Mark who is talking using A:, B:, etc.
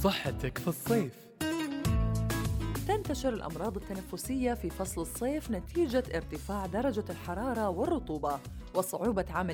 A: صحتك في الصيف.
B: تنتشر الأمراض التنفسية في فصل الصيف نتيجة ارتفاع درجة الحرارة والرطوبة وصعوبة عمل